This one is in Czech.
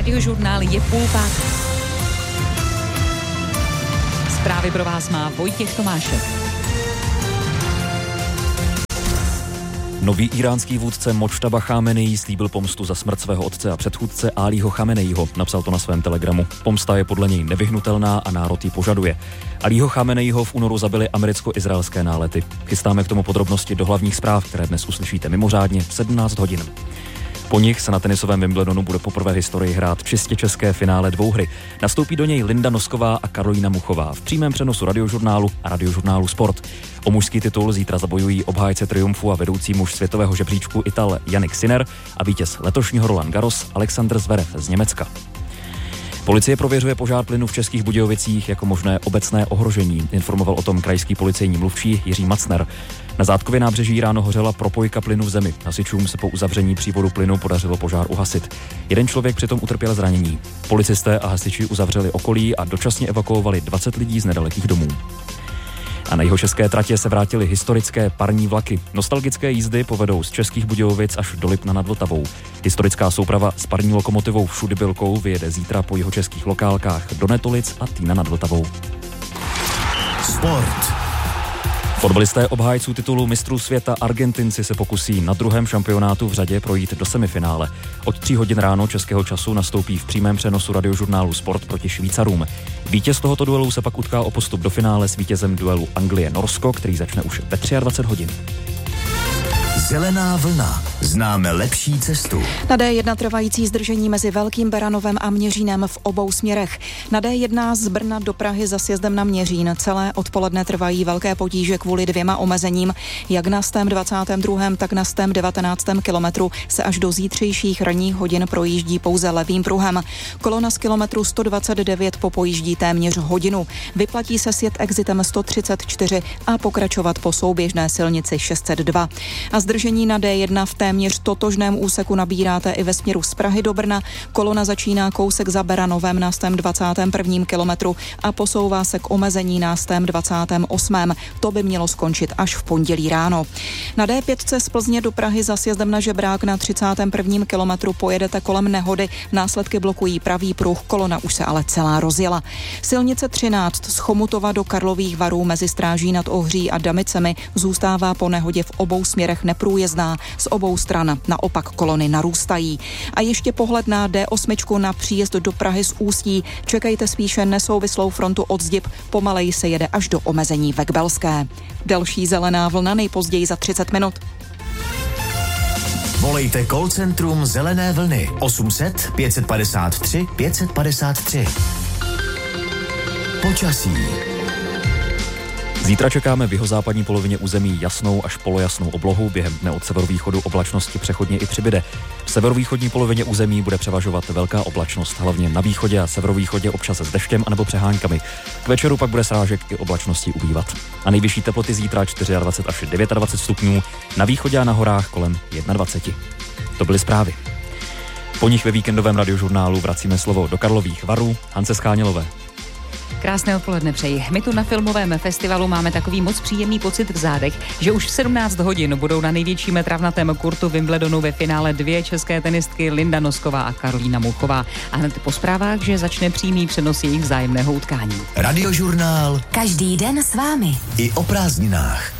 Radiožurnál je 4:30. Zprávy pro vás má Vojtěch Tomášek. Nový íránský vůdce Modžtaba Chámenejí slíbil pomstu za smrt svého otce a předchůdce Alího Chámenejího. Napsal to na svém telegramu. Pomsta je podle něj nevyhnutelná a národ ji požaduje. Alího Chámenejího v únoru zabili americko-izraelské nálety. Chystáme k tomu podrobnosti do hlavních zpráv, které dnes uslyšíte mimořádně v 17 hodin. Po nich se na tenisovém Wimbledonu bude poprvé v historii hrát čistě české finále dvouhry. Nastoupí do něj Linda Nosková a Karolína Muchová v přímém přenosu Radiožurnálu a Radiožurnálu Sport. O mužský titul zítra zabojují obhájce triumfu a vedoucí muž světového žebříčku Ital Jannik Sinner a vítěz letošního Roland Garros Alexander Zverev z Německa. Policie prověřuje požár plynu v Českých Budějovicích jako možné obecné ohrožení, informoval o tom krajský policejní mluvčí Jiří Macner. Na Zátkově nábřeží ráno hořela propojka plynu v zemi. Hasičům se po uzavření přívodu plynu podařilo požár uhasit. Jeden člověk přitom utrpěl zranění. Policisté a hasiči uzavřeli okolí a dočasně evakuovali 20 lidí z nedalekých domů. A na jihočeské tratě se vrátily historické parní vlaky. Nostalgické jízdy povedou z Českých Budějovic až do Lipna nad Vltavou. Historická souprava s parní lokomotivou Všudybilkou vyjede zítra po jihočeských lokálkách do Netolic a Týna nad Vltavou. Sport. Fotbalisté obhájců titulu mistrů světa Argentinci se pokusí na druhém šampionátu v řadě projít do semifinále. Od 3 hodin ráno českého času nastoupí v přímém přenosu Radiožurnálu Sport proti Švýcarům. Vítěz tohoto duelu se pak utká o postup do finále s vítězem duelu Anglie-Norsko, který začne už ve 23 hodin. Zelená vlna. Známe lepší cestu. Na D1 trvající zdržení mezi Velkým Beranovem a Měřínem v obou směrech. Na D1 z Brna do Prahy za sjezdem na Měřín. Celé odpoledne trvají velké potíže kvůli 2 omezením. Jak na 22., tak na 19. kilometru se až do zítřejších ranních hodin projíždí pouze levým pruhem. Kolona z kilometru 129 popojíždí téměř hodinu. Vyplatí se sjet exitem 134 a pokračovat po souběžné silnici 602. A zdržení na D1 v téměř totožném úseku nabíráte i ve směru z Prahy do Brna. Kolona začíná kousek za Beranovem na 21. kilometru a posouvá se k omezení na 28. To by mělo skončit až v pondělí ráno. Na D5 z Plzně do Prahy za sjezdem na Žebrák na 31. kilometru pojedete kolem nehody. Následky blokují pravý pruh, kolona už se ale celá rozjela. Silnice 13 z Chomutova do Karlových Varů mezi Stráží nad Ohří a Damicemi zůstává po nehodě v obou směrech neprůjezdná. Z obou stran naopak kolony narůstají. A ještě pohled na D8 na příjezd do Prahy z Ústí. Čekejte spíše nesouvislou frontu od Zdib. Pomaleji se jede až do omezení ve Kbelské. Další zelená vlna nejpozději za 30 minut. Volejte call centrum Zelené vlny 800 553 553. Počasí. Zítra čekáme v jihozápadní polovině území jasnou až polojasnou oblohu, během dne od severovýchodu oblačnosti přechodně i přibyde. V severovýchodní polovině území bude převažovat velká oblačnost, hlavně na východě a severovýchodě občas s deštěm anebo přeháňkami. K večeru pak bude srážek i oblačností ubývat. A nejvyšší teploty zítra 24 až 29 stupňů, na východě a na horách kolem 21. To byly zprávy. Po nich ve víkendovém Radiožurnálu vracíme slovo do Karlových Varů Hance Skánělové. Krásné odpoledne přeji. My tu na filmovém festivalu máme takový moc příjemný pocit v zádech, že už v 17 hodin budou na největším travnatém kurtu Wimbledonu ve finále 2 české tenistky Linda Nosková a Karolína Muchová. A hned po zprávách, že začne přímý přenos jejich vzájemného utkání. Radiožurnál. Každý den s vámi. I o prázdninách.